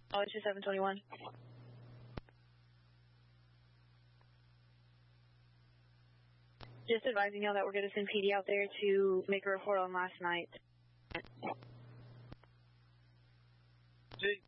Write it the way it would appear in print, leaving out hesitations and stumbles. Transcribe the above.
Oh, it's just 721. Just advising y'all that we're going to send PD out there to make a report on last night.